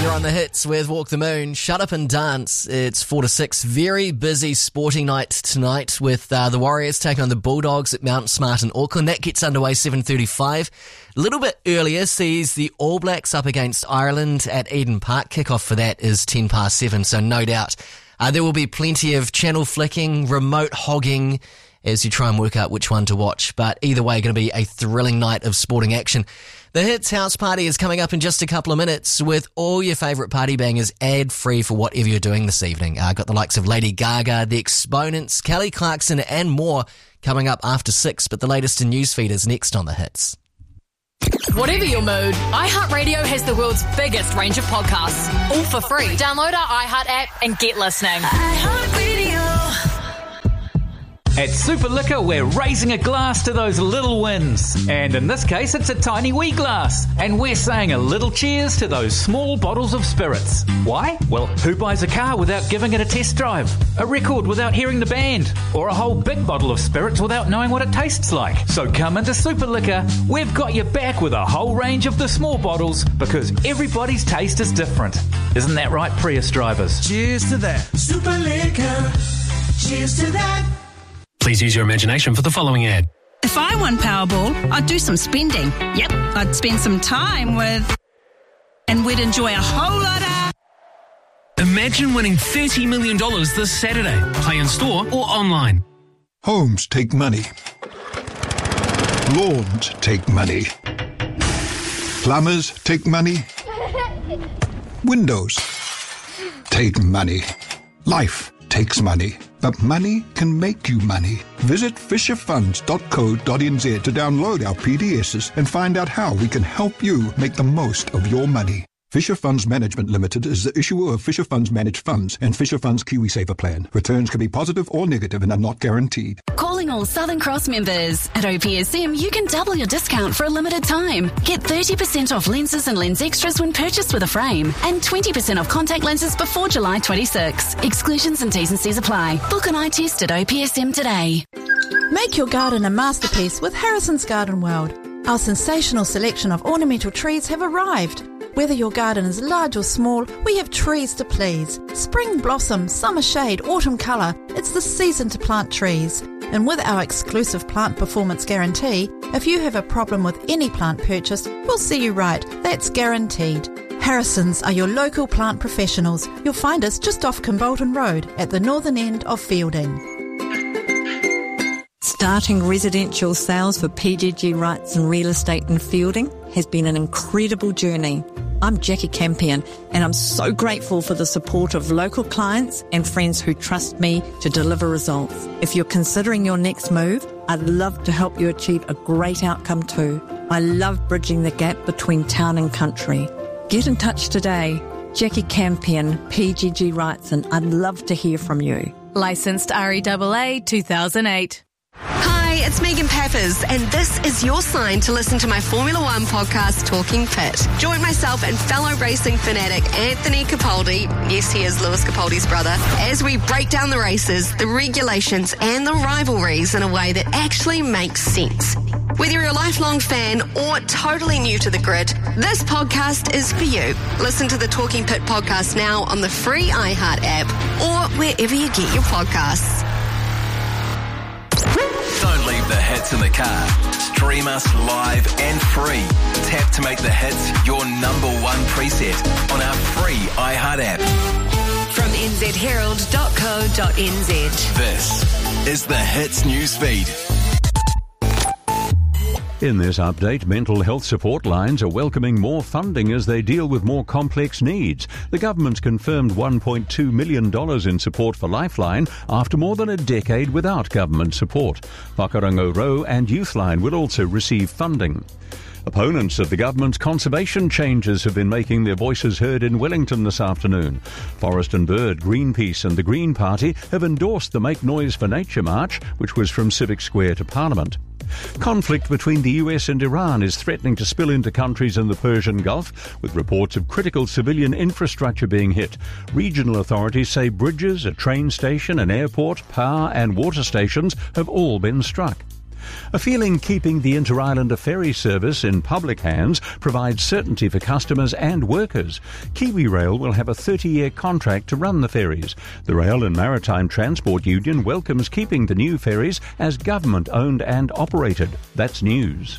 You're on the hits with Walk the Moon. Shut Up and Dance. It's 4 to 6. Very busy sporting night tonight with the Warriors taking on the Bulldogs at Mount Smart in Auckland. That gets underway 7:35. A little bit earlier sees the All Blacks up against Ireland at Eden Park. Kickoff for that is 7:10, so no doubt there will be plenty of channel flicking, remote hogging as you try and work out which one to watch. But either way, going to be a thrilling night of sporting action. The Hits House Party is coming up in just a couple of minutes with all your favourite party bangers ad-free for whatever you're doing this evening. Got the likes of Lady Gaga, The Exponents, Kelly Clarkson and more coming up after 6, but the latest in Newsfeed is next on The Hits. Whatever your mood, iHeartRadio has the world's biggest range of podcasts, all for free. Download our iHeart app and get listening. iHeartRadio. At Super Liquor, we're raising a glass to those little wins. And in this case, it's a tiny wee glass. And we're saying a little cheers to those small bottles of spirits. Why? Well, who buys a car without giving it a test drive? A record without hearing the band? Or a whole big bottle of spirits without knowing what it tastes like? So come into Super Liquor. We've got your back with a whole range of the small bottles because everybody's taste is different. Isn't that right, Prius drivers? Cheers to that. Super Liquor. Cheers to that. Please use your imagination for the following ad. If I won Powerball, I'd do some spending. Yep, I'd spend some time with... and we'd enjoy a whole lot of... Imagine winning $30 million this Saturday. Play in store or online. Homes take money. Lawns take money. Plumbers take money. Windows take money. Life takes money. But money can make you money. Visit fisherfunds.co.nz to download our PDSs and find out how we can help you make the most of your money. Fisher Funds Management Limited is the issuer of Fisher Funds Managed Funds and Fisher Funds KiwiSaver Plan. Returns can be positive or negative and are not guaranteed. Calling all Southern Cross members. At OPSM, you can double your discount for a limited time. Get 30% off lenses and lens extras when purchased with a frame, and 20% off contact lenses before July 26. Exclusions and T's and C's apply. Book an eye test at OPSM today. Make your garden a masterpiece with Harrison's Garden World. Our sensational selection of ornamental trees have arrived. Whether your garden is large or small, we have trees to please. Spring blossom, summer shade, autumn colour. It's the season to plant trees. And with our exclusive plant performance guarantee, if you have a problem with any plant purchase, we'll see you right. That's guaranteed. Harrisons are your local plant professionals. You'll find us just off Kimbolton Road at the northern end of Fielding. Starting residential sales for PGG Wrights and Real Estate in Fielding has been an incredible journey. I'm Jackie Campion, and I'm so grateful for the support of local clients and friends who trust me to deliver results. If you're considering your next move, I'd love to help you achieve a great outcome too. I love bridging the gap between town and country. Get in touch today. Jackie Campion, PGG Wrights, and I'd love to hear from you. Licensed REAA 2008. Hi, it's Megan Pappers, and this is your sign to listen to my Formula One podcast, Talking Pit. Join myself and fellow racing fanatic Anthony Capaldi, yes, he is Lewis Capaldi's brother, as we break down the races, the regulations, and the rivalries in a way that actually makes sense. Whether you're a lifelong fan or totally new to the grid, this podcast is for you. Listen to the Talking Pit podcast now on the free iHeart app or wherever you get your podcasts. Don't leave the hits in the car. Stream us live and free. Tap to make the hits your #1 preset on our free iHeart app. From nzherald.co.nz. This is the Hits Newsfeed. In this update, mental health support lines are welcoming more funding as they deal with more complex needs. The government's confirmed $1.2 million in support for Lifeline after more than a decade without government support. Whakarango Row and Youthline will also receive funding. Opponents of the government's conservation changes have been making their voices heard in Wellington this afternoon. Forest and Bird, Greenpeace and the Green Party have endorsed the Make Noise for Nature march, which was from Civic Square to Parliament. Conflict between the US and Iran is threatening to spill into countries in the Persian Gulf, with reports of critical civilian infrastructure being hit. Regional authorities say bridges, a train station, an airport, power and water stations have all been struck. A feeling keeping the Inter-Islander ferry service in public hands provides certainty for customers and workers. KiwiRail will have a 30-year contract to run the ferries. The Rail and Maritime Transport Union welcomes keeping the new ferries as government-owned and operated. That's news.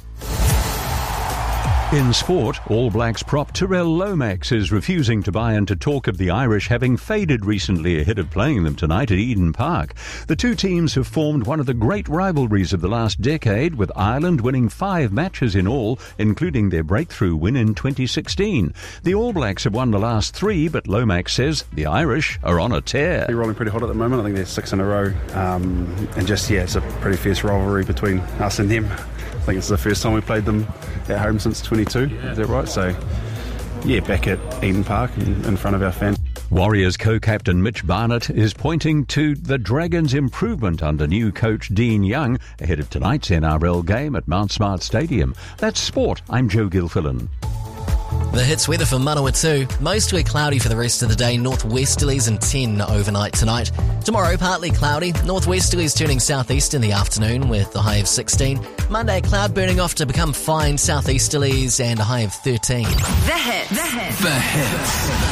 In sport, All Blacks prop Tyrell Lomax is refusing to buy into talk of the Irish having faded recently ahead of playing them tonight at Eden Park. The two teams have formed one of the great rivalries of the last decade, with Ireland winning 5 matches in all, including their breakthrough win in 2016. The All Blacks have won the last 3, but Lomax says the Irish are on a tear. They're rolling pretty hot at the moment. I think they're 6 in a row. It's a pretty fierce rivalry between us and them. I think it's the first time we played them at home since 22, is that right? So, back at Eden Park in front of our fans. Warriors co-captain Mitch Barnett is pointing to the Dragons' improvement under new coach Dean Young ahead of tonight's NRL game at Mount Smart Stadium. That's sport. I'm Joe Gilfillan. The Hits weather for Manawatu. Mostly cloudy for the rest of the day. Northwesterlies and 10 overnight tonight. Tomorrow, partly cloudy. Northwesterlies turning southeast in the afternoon with a high of 16. Monday, cloud burning off to become fine southeasterlies and a high of 13. The Hits.